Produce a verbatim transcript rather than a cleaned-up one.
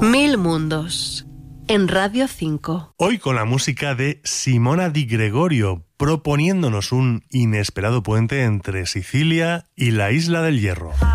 Mil mundos en Radio cinco. Hoy con la música de Simona Di Gregorio, proponiéndonos un inesperado puente entre Sicilia y la Isla del Hierro.